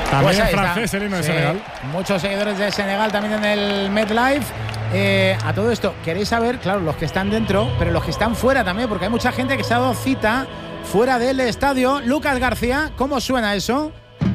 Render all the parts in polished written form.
También Pues en ahí francés está. el himno de Senegal. Muchos seguidores de Senegal también en el MetLife. A todo esto, queréis saber, claro, los que están dentro, pero los que están fuera también, porque hay mucha gente que se ha dado cita fuera del estadio. Lucas García, ¿cómo suena eso?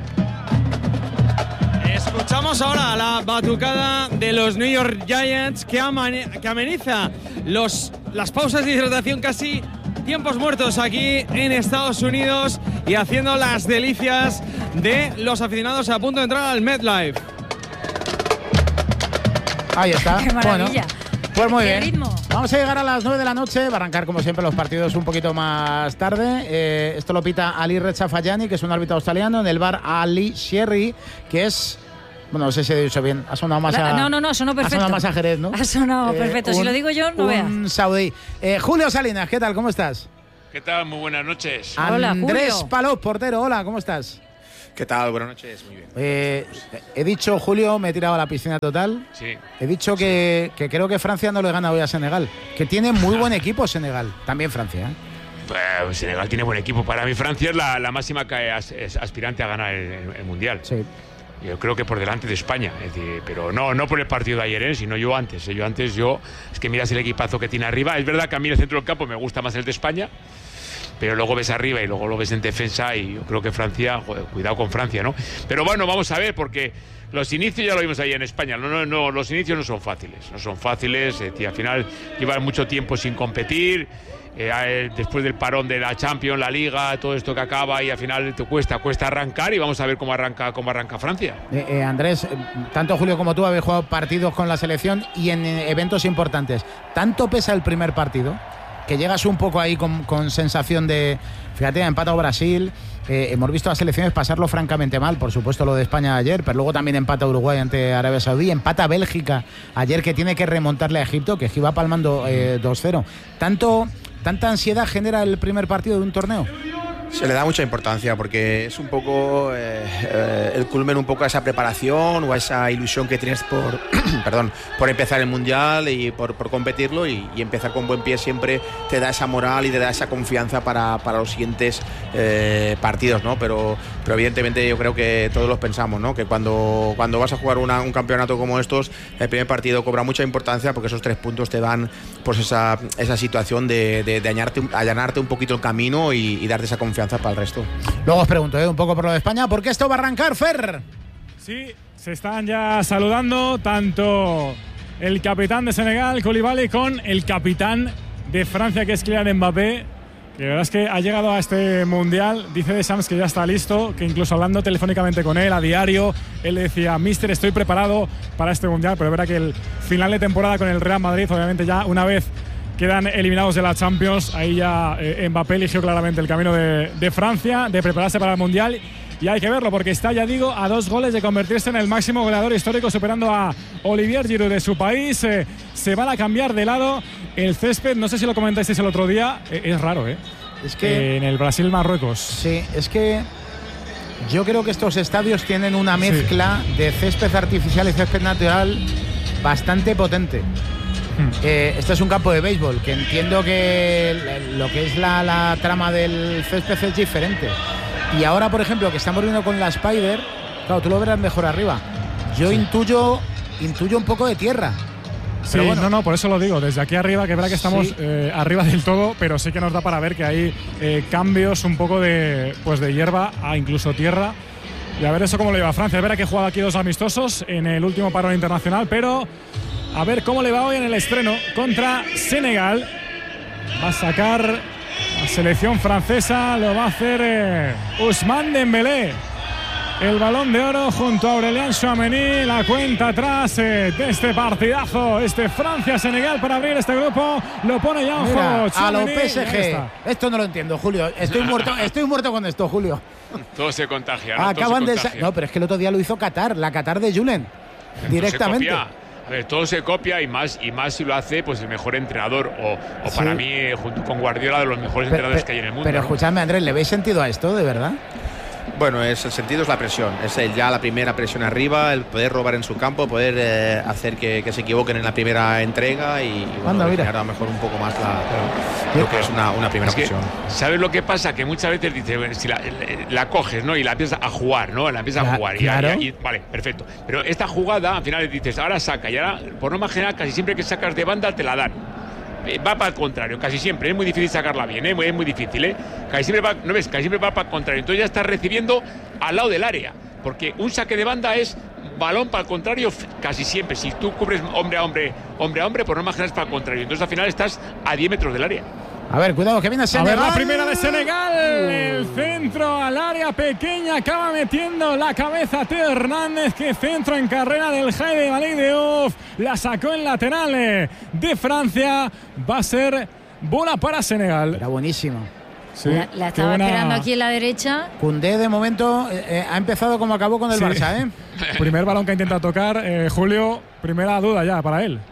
Escuchamos ahora la batucada de los New York Giants que ameniza las pausas de hidratación, casi tiempos muertos aquí en Estados Unidos, y haciendo las delicias de los aficionados a punto de entrar al MetLife. Ahí está. ¡Qué maravilla! Bueno, pues muy ¡Qué bien. ritmo! Vamos a llegar a las 9 de la noche. Va a arrancar, como siempre, los partidos un poquito más tarde. Esto lo pita Ali Rechafayani, que es un árbitro australiano, en el bar Ali Sherry, que es... Bueno, no sé si he dicho bien. Ha sonado más a... No, sonó perfecto. Ha sonado más a Jerez, ¿no? Ha sonado perfecto. Si lo digo yo, no veas. Un saudí. Julio Salinas, ¿qué tal? ¿Cómo estás? ¿Qué tal? Muy buenas noches. Hola, Andrés Julio. Palop, portero. Hola, ¿cómo estás? ¿Qué tal? Buenas noches, muy bien. He dicho, Julio, me he tirado a la piscina total. Sí. He dicho que creo que Francia no le gana hoy a Senegal. Que tiene muy buen equipo Senegal. También Francia, ¿eh? Pues Senegal tiene buen equipo. Para mí Francia es la máxima es aspirante a ganar el Mundial. Sí. Yo creo que por delante de España. Es decir, pero no por el partido de ayer, sino yo antes. Es que miras el equipazo que tiene arriba. Es verdad que a mí el centro del campo me gusta más el de España, pero luego ves arriba y luego lo ves en defensa, y yo creo que Francia, joder, cuidado con Francia, ¿no? Pero bueno, vamos a ver, porque los inicios ya lo vimos ahí en España. No, los inicios no son fáciles. Al final llevan mucho tiempo sin competir. Después del parón de la Champions, la Liga, todo esto que acaba, y al final te cuesta arrancar, y vamos a ver cómo arranca Francia. Andrés, tanto Julio como tú habéis jugado partidos con la selección y en eventos importantes. ¿Tanto pesa el primer partido? Que llegas un poco ahí con sensación de... Fíjate, ha empatado Brasil. Hemos visto a las selecciones pasarlo francamente mal. Por supuesto lo de España ayer, pero luego también empata Uruguay ante Arabia Saudí. Empata Bélgica ayer, que tiene que remontarle a Egipto, que iba palmando 2-0. ¿Tanta ansiedad genera el primer partido de un torneo? Se le da mucha importancia porque es un poco el culmen un poco a esa preparación o a esa ilusión que tienes por empezar el Mundial y por competirlo, y empezar con buen pie siempre te da esa moral y te da esa confianza para los siguientes partidos, ¿no? Pero evidentemente yo creo que todos los pensamos, ¿no? Que cuando vas a jugar un campeonato como estos, el primer partido cobra mucha importancia, porque esos 3 puntos te dan pues esa situación de allanarte un poquito el camino y darte esa confianza para el resto. Luego os pregunto un poco por lo de España, ¿por qué esto va a arrancar, Fer? Sí, se están ya saludando tanto el capitán de Senegal, Koulibaly, con el capitán de Francia, que es Kylian Mbappé, que la verdad es que ha llegado a este Mundial. Dice Deschamps que ya está listo, que incluso hablando telefónicamente con él a diario, él le decía: Mister, estoy preparado para este Mundial. Pero es verdad que el final de temporada con el Real Madrid, obviamente ya una vez quedan eliminados de la Champions, ahí ya Mbappé eligió claramente el camino de Francia, de prepararse para el Mundial. Y hay que verlo, porque está, ya digo, a 2 goles de convertirse en el máximo goleador histórico, superando a Olivier Giroud de su país. Se van a cambiar de lado. El césped, no sé si lo comentasteis el otro día, es raro, ¿eh? Es que en el Brasil-Marruecos. Sí, es que yo creo que estos estadios tienen una mezcla de césped artificial y césped natural bastante potente. Este es un campo de béisbol, que entiendo que lo que es la trama del césped es diferente. Y ahora, por ejemplo, que estamos viendo con la Spider, claro, tú lo verás mejor arriba. Yo intuyo un poco de tierra. Sí, bueno. No, por eso lo digo, desde aquí arriba, que es verdad que estamos arriba del todo, pero sí que nos da para ver que hay cambios un poco de hierba a incluso tierra. Y a ver eso cómo le va a Francia. Es verdad que he jugado aquí 2 amistosos en el último parón internacional, pero a ver cómo le va hoy en el estreno contra Senegal. Va a sacar la selección francesa, lo va a hacer Ousmane Dembélé. El Balón de Oro junto a Aurélien Tchouaméni. La cuenta atrás de este partidazo, Francia-Senegal, para abrir este grupo. Lo pone ya un juego a lo PSG. Esto no lo entiendo, Julio. Estoy muerto con esto, Julio. Todo se contagia, ¿no? Acaban de... No, pero es que el otro día lo hizo Qatar, la Qatar de Julen. Directamente. A ver, todo se copia, y más si lo hace pues el mejor entrenador, o para mí, junto con Guardiola, de los mejores entrenadores que hay en el mundo. Pero escuchadme, Andrés, ¿le veis sentido a esto, de verdad? Bueno, el sentido es la presión, es ya la primera presión arriba, el poder robar en su campo, poder hacer que se equivoquen en la primera entrega y bueno, a lo mejor un poco más lo que es una primera presión. ¿Sabes lo que pasa? Que muchas veces dices, si la coges, ¿no? Y la empiezas a jugar, ¿no? La empiezas a jugar. Y vale, perfecto. Pero esta jugada, al final dices, ahora saca. Y ahora, por norma general, casi siempre que sacas de banda te la dan. Va para el contrario, casi siempre. Es muy difícil sacarla bien, es muy difícil, Casi siempre va, ¿no ves? Casi siempre va para el contrario. Entonces ya estás recibiendo al lado del área. Porque un saque de banda es balón para el contrario casi siempre. Si tú cubres hombre a hombre, por norma general es para el contrario. Entonces al final estás a 10 metros del área. A ver, cuidado, que viene Senegal. A ver, la primera de Senegal. El centro al área pequeña. Acaba metiendo la cabeza Teo Hernández. Que centro en carrera del Haide Malik Diouf. La sacó en lateral de Francia. Va a ser bola para Senegal. Era buenísimo. Sí, la estaba esperando aquí en la derecha. Koundé de momento ha empezado como acabó con el Barça, Primer balón que intenta tocar, Julio. Primera duda ya para él.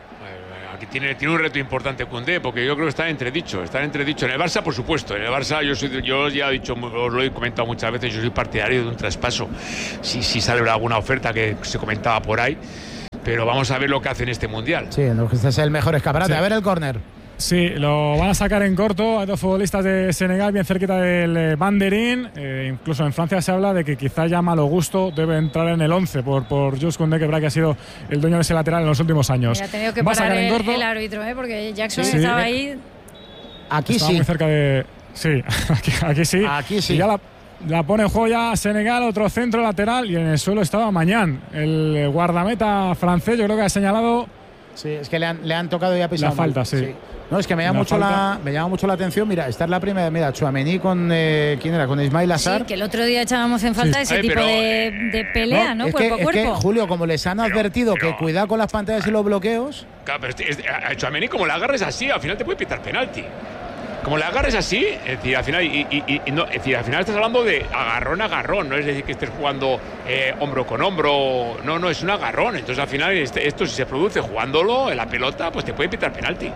Tiene un reto importante Koundé, porque yo creo que está en entredicho. En el Barça, por supuesto. En el Barça, yo ya he dicho, os lo he comentado muchas veces, yo soy partidario de un traspaso. Si sale alguna oferta que se comentaba por ahí. Pero vamos a ver lo que hace en este Mundial. Sí, este es el mejor escaparate. Sí. A ver el córner. Sí, lo van a sacar en corto. Hay dos futbolistas de Senegal bien cerquita del banderín. Incluso en Francia se habla de que quizá ya malo gusto debe entrar en el 11 por Jules Koundé, que ha sido el dueño de ese lateral en los últimos años. Ha tenido que parar el árbitro, porque Jackson estaba ahí. Aquí estaba muy cerca de... Sí, aquí sí. Aquí sí. Y ya la pone en juego ya Senegal, otro centro lateral, y en el suelo estaba Mañán, el guardameta francés. Yo creo que ha señalado... Sí, es que le han tocado y ha pisado la falta, sí. No, es que me llama mucho la atención. Mira, esta es la primera. Mira, Tchouaméni con ¿quién era? Con Ismail Assar. Sí, que el otro día echábamos en falta ese tipo de pelea, ¿no? Cuerpo a cuerpo. Es que, Julio, como les han advertido que cuidado con las pantallas y los bloqueos. Claro, pero Tchouaméni, como la agarres así, al final te puede pitar penalti. Como le agarres así, es decir, al final al final estás hablando de agarrón, no es decir que estés jugando hombro con hombro, no, es un agarrón. Entonces al final esto si se produce jugándolo en la pelota, pues te puede pitar penalti.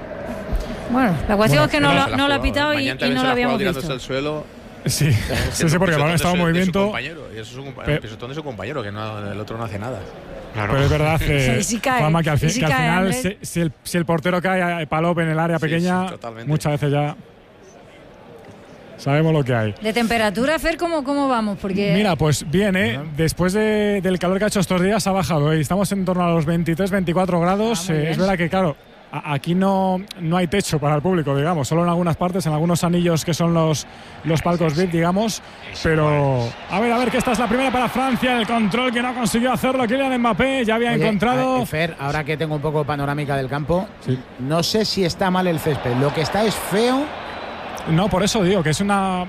Bueno, la cuestión es que no lo ha pitado y no lo habíamos visto. Al suelo. Sí, porque el balón estaba en movimiento. Y eso es un pisotón de su compañero, que el otro no hace nada. Claro. Pero es verdad Juanma, que al final si el portero cae palop en el área pequeña, muchas veces ya sabemos lo que hay. ¿De temperatura, Fer, cómo vamos? Porque... Mira, pues bien, después del calor que ha hecho estos días ha bajado. Estamos en torno a los 23-24 grados. Es verdad que, claro, aquí no hay techo para el público, digamos, solo en algunas partes, en algunos anillos que son los palcos VIP, digamos. Pero a ver, que esta es la primera para Francia, el control que no consiguió hacerlo Kylian Mbappé, ya había encontrado. Fer, ahora que tengo un poco panorámica del campo, no sé si está mal el césped, lo que está es feo. No, por eso digo que es una...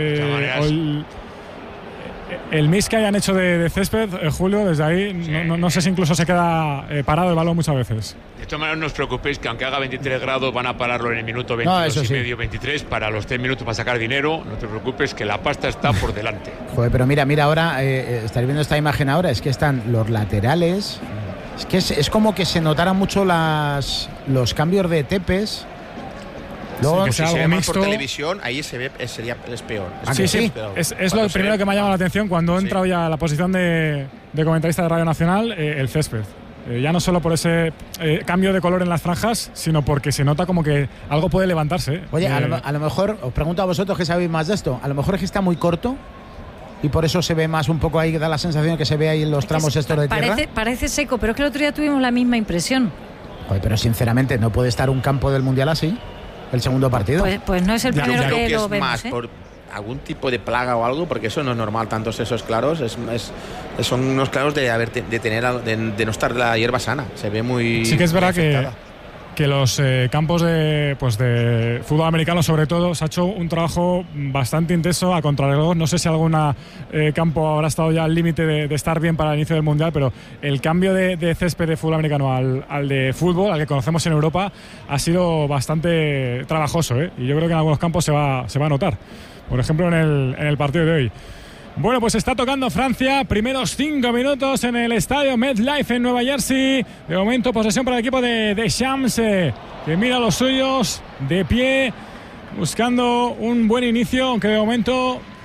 el mix que hayan hecho de césped, Julio, desde ahí, no sé si incluso se queda parado el balón muchas veces. De todas maneras, no os preocupéis que aunque haga 23 grados van a pararlo en el minuto 22 y medio, 23, para los 3 minutos para sacar dinero. No te preocupes que la pasta está por delante. Joder, pero mira ahora, estáis viendo esta imagen ahora, es que están los laterales, es que es como que se notaran mucho los cambios de tepes. Luego, si se ve más por televisión, ahí es peor. Es lo primero que me ha llamado la atención cuando he entrado ya a la posición de comentarista de Radio Nacional, el césped. Ya no solo por ese cambio de color en las franjas, sino porque se nota como que algo puede levantarse. Oye, a lo mejor, os pregunto a vosotros que sabéis más de esto, a lo mejor es que está muy corto y por eso se ve más un poco ahí, da la sensación que se ve ahí en los tramos estos de tierra. Parece seco, pero es que el otro día tuvimos la misma impresión. Joder, pero sinceramente, ¿no puede estar un campo del Mundial así? El segundo partido. Pues no es el primero que lo vemos. Más por algún tipo de plaga o algo, porque eso no es normal, tantos esos claros. Son unos claros de no estar la hierba sana. Se ve muy. Sí que es verdad que los campos de fútbol americano, sobre todo, se ha hecho un trabajo bastante intenso a contrarreloj. No sé si algún campo habrá estado ya al límite de estar bien para el inicio del Mundial, pero el cambio de césped de fútbol americano al de fútbol, al que conocemos en Europa, ha sido bastante trabajoso, y yo creo que en algunos campos se va a notar. Por ejemplo, en el partido de hoy. Bueno, pues está tocando Francia, primeros 5 minutos en el estadio MetLife en Nueva Jersey. De momento, posesión para el equipo de Deschamps, que mira a los suyos de pie, buscando un buen inicio, aunque de momento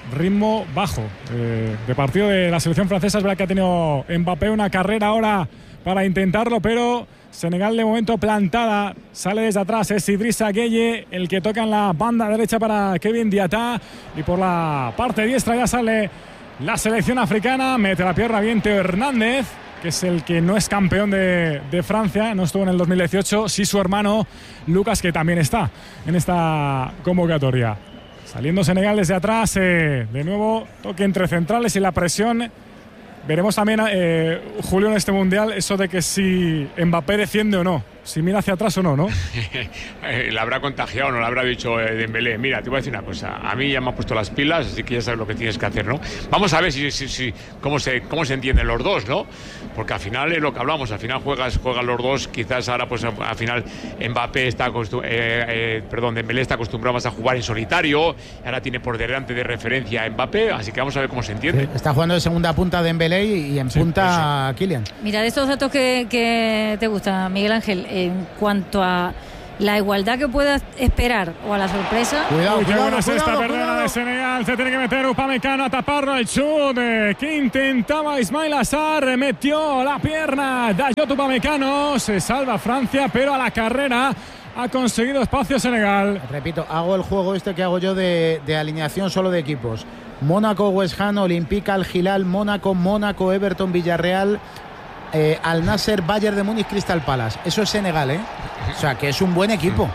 ritmo bajo de partido de la selección francesa. Es verdad que ha tenido Mbappé una carrera ahora para intentarlo, pero Senegal de momento plantada. Sale desde atrás, es Idrissa Gueye el que toca en la banda derecha para Kevin Diatta, y por la parte diestra ya sale la selección africana. Mete la pierna bien Teo Hernández, que es el que no es campeón de Francia, no estuvo en el 2018, sí su hermano Lucas, que también está en esta convocatoria. Saliendo Senegal desde atrás, de nuevo toque entre centrales y la presión. Veremos también, Julio, en este Mundial, eso de que si Mbappé defiende o no, si mira hacia atrás o no, ¿no? Le habrá contagiado, no le habrá dicho Dembélé. Mira, te voy a decir una cosa, a mí ya me han puesto las pilas, así que ya sabes lo que tienes que hacer, ¿no? Vamos a ver cómo se entienden los dos, ¿no? Porque al final es lo que hablamos, al final juegan los dos, quizás ahora pues al final Mbappé Dembélé está acostumbrado más a jugar en solitario, ahora tiene por delante de referencia a Mbappé, así que vamos a ver cómo se entiende. Sí, está jugando de segunda punta Dembélé y en punta Kylian. Mira, de estos datos que te gustan, Miguel Ángel, en cuanto a la igualdad que puedas esperar o a la sorpresa. Cuidado, esta perdona de Senegal. Se tiene que meter Upamecano a taparlo. El chut que intentaba Ismail Assar, metió la pierna Dayot Upamecano. Se salva Francia, pero a la carrera ha conseguido espacio Senegal. Repito, hago el juego que hago yo de alineación solo de equipos: Mónaco, West Ham, Olympique, Al Hilal, Mónaco, Everton, Villarreal, Al Nasser, Bayern de Múnich, Crystal Palace. Eso es Senegal, ¿eh? O sea, que es un buen equipo.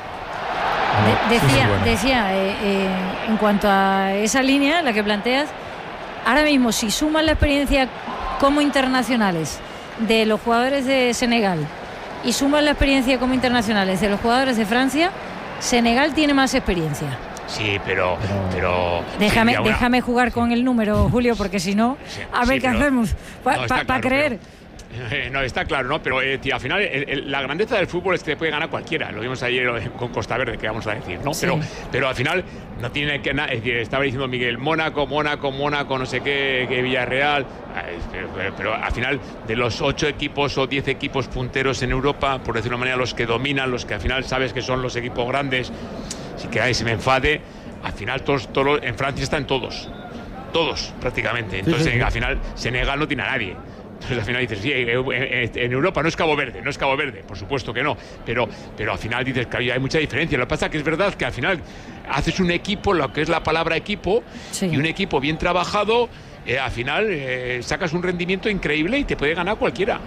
Decía, en cuanto a esa línea, la que planteas, ahora mismo, si sumas la experiencia como internacionales de los jugadores de Senegal y sumas la experiencia como internacionales de los jugadores de Francia, Senegal tiene más experiencia. Sí, pero déjame jugar con el número, Julio, porque si no, a ver qué hacemos para creer. No, está claro, ¿no? Pero tío, al final la grandeza del fútbol es que puede ganar cualquiera. Lo vimos ayer con Costa Verde, que vamos a decir, ¿no? Sí. Pero al final no tiene que nada. Es decir, estaba diciendo Miguel, Mónaco, no sé qué, que Villarreal. Pero al final, de los 8 equipos o 10 equipos punteros en Europa, por decir una manera, los que dominan, los que al final sabes que son los equipos grandes, si que ahí se me enfade, al final todos en Francia están todos prácticamente. Entonces, sí. Al final, Senegal no tiene a nadie. Entonces al final dices, sí, en Europa no es Cabo Verde, por supuesto que no, pero al final dices que hay mucha diferencia. Lo que pasa es que es verdad que al final haces un equipo, lo que es la palabra equipo, sí, y un equipo bien trabajado, al final sacas un rendimiento increíble y te puede ganar cualquiera.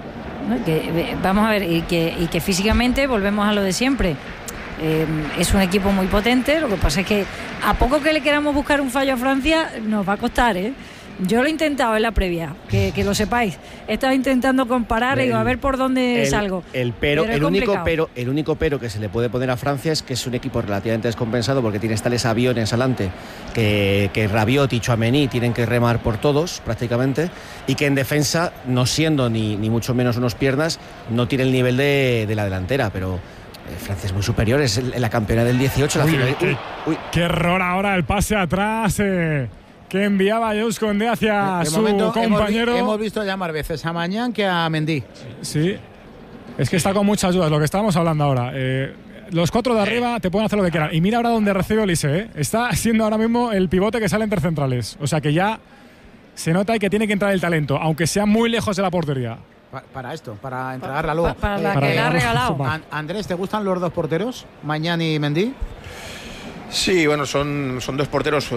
Vamos a ver, y que físicamente volvemos a lo de siempre. Es un equipo muy potente. Lo que pasa es que a poco que le queramos buscar un fallo a Francia nos va a costar, ¿eh? Yo lo he intentado en la previa, que lo sepáis. He estado intentando comparar y digo, a ver por dónde salgo. El único pero que se le puede poner a Francia es que es un equipo relativamente descompensado, porque tienes tales aviones adelante que Rabiot y Tchouaméni tienen que remar por todos prácticamente, y que en defensa, no siendo ni mucho menos unos piernas, no tiene el nivel de la delantera, pero Francia es muy superior, es la campeona del 18. Qué error ahora el pase atrás que enviaba Jules Koundé hacia su compañero. Hemos visto llamar veces a Mañán que a Mendy. Sí, es que está con muchas dudas, lo que estábamos hablando ahora. Los 4 de arriba te pueden hacer lo que quieran. Y mira ahora donde recibe Olise, Está siendo ahora mismo el pivote que sale entre centrales. O sea que ya se nota que tiene que entrar el talento, aunque sea muy lejos de la portería. Para entregarla luego. Para la que le ha regalado. Andrés, ¿te gustan los 2 porteros, Mañán y Mendy? Sí, bueno, son 2 porteros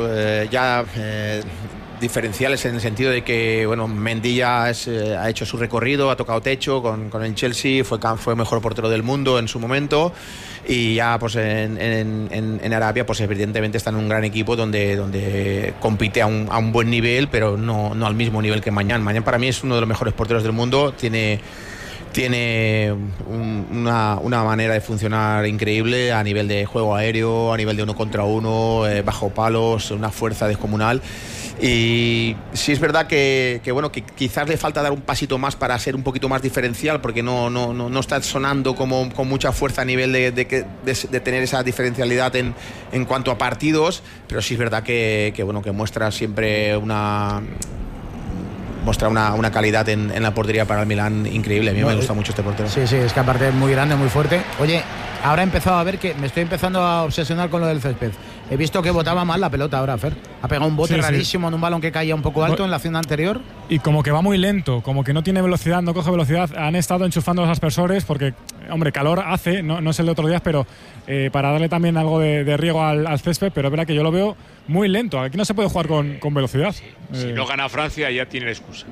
diferenciales, en el sentido de que, bueno, Mendy ya ha hecho su recorrido, ha tocado techo con el Chelsea, fue mejor portero del mundo en su momento, y ya pues en Arabia pues evidentemente está en un gran equipo donde compite a un buen nivel, pero no al mismo nivel que Mañán. Mañán para mí es uno de los mejores porteros del mundo, tiene una manera de funcionar increíble a nivel de juego aéreo, a nivel de 1 contra 1, bajo palos, una fuerza descomunal. Y sí es verdad que quizás le falta dar un pasito más para ser un poquito más diferencial, porque no está sonando con mucha fuerza a nivel de tener esa diferencialidad en cuanto a partidos, pero sí es verdad que muestra siempre una calidad en la portería para el Milán increíble. A mí me gusta mucho este portero. Sí, es que aparte es muy grande, muy fuerte. Oye, ahora he empezado a ver que me estoy empezando a obsesionar con lo del césped. He visto que botaba mal la pelota ahora, Fer. Ha pegado un bote rarísimo en un balón que caía un poco alto en la acción anterior. Y como que va muy lento, como que no tiene velocidad, no coge velocidad. Han estado enchufando los aspersores porque, hombre, calor hace, no es el de otros días, pero para darle también algo de riego al césped, pero es verdad que yo lo veo muy lento. Aquí no se puede jugar con velocidad. Si no gana Francia ya tiene la excusa.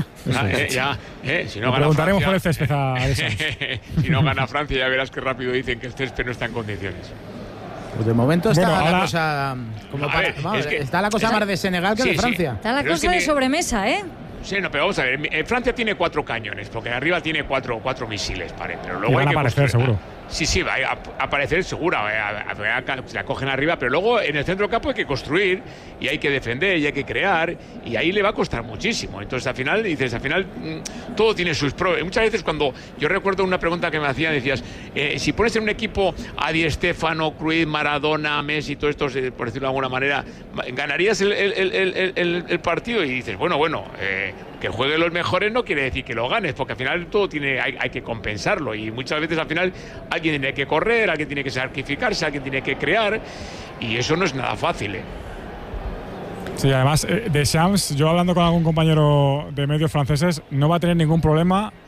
Si no gana preguntaremos Francia, por el césped a eso. Si no gana Francia ya verás que rápido dicen que el césped no está en condiciones. Pues de momento está Bueno, la cosa como está la cosa más de Senegal que de Francia. Está la cosa de sobremesa, ¿eh? Sí, no, pero vamos a ver, Francia tiene 4 cañones, porque arriba tiene cuatro misiles, pero luego y van a aparecer seguro. Sí, va a aparecer seguro, se la cogen arriba, pero luego en el centro del campo hay que construir y hay que defender y hay que crear y ahí le va a costar muchísimo. Entonces al final todo tiene sus pros. Muchas veces cuando yo recuerdo una pregunta que me hacían, decías, si pones en un equipo a Di Stéfano, Cruyff, Maradona, Messi, todos estos, por decirlo de alguna manera, ¿ganarías el partido? Y dices, bueno, que jueguen los mejores no quiere decir que lo ganes, porque al final todo hay que compensarlo y muchas veces al final alguien tiene que correr, alguien tiene que sacrificarse, alguien tiene que crear y eso no es nada fácil. Sí, además Deschamps, yo hablando con algún compañero de medios franceses, no va a tener ningún problema